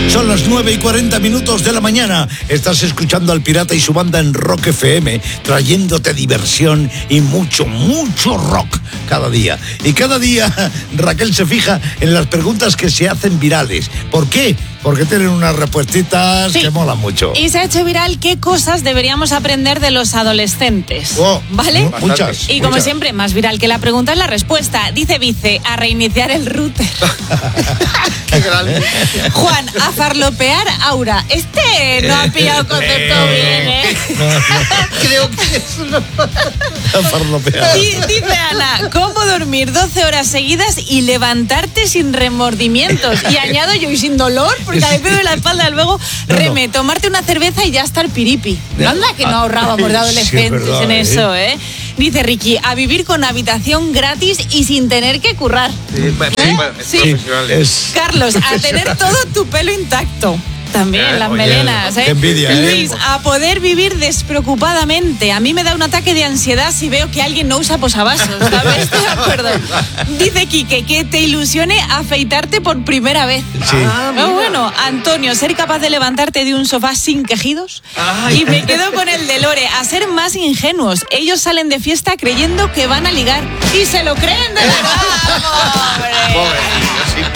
Son las 9:40 de la mañana. Estás escuchando al Pirata y su banda en Rock FM, trayéndote diversión y mucho, mucho rock cada día. Y cada día Raquel se fija en las preguntas que se hacen virales. ¿Por qué? Porque tienen unas respuestitas que molan mucho. Y se ha hecho viral qué cosas deberíamos aprender de los adolescentes. ¿Vale? Muchas. Y como siempre, más viral que la pregunta es la respuesta. Dice Vice, a reiniciar el router. Qué grande. Juan, a farlopear Aura. No ha pillado concepto bien, ¿eh? Creo que es una... Farlopear. Dice Ana, ¿cómo dormir 12 horas seguidas y levantarte sin remordimientos? Y añado yo, y sin dolor, porque a mí me duele la espalda. Luego, Reme, tomarte una cerveza y ya estar piripi. No anda que no ahorrábamos de adolescentes en eso, ¿eh? Dice Ricky, a vivir con habitación gratis y sin tener que currar. Carlos, a tener todo tu pelo intacto. También, las melenas, ¿eh? Qué envidia, Luis, a poder vivir despreocupadamente. A mí me da un ataque de ansiedad si veo que alguien no usa posavasos, ¿sabes? Estoy de acuerdo. Dice Quique, que te ilusione afeitarte por primera vez. Sí. Bueno, Antonio, ser capaz de levantarte de un sofá sin quejidos. Y me quedo con el de Lore, a ser más ingenuos. Ellos salen de fiesta creyendo que van a ligar y se lo creen de verdad. ¡Pobre!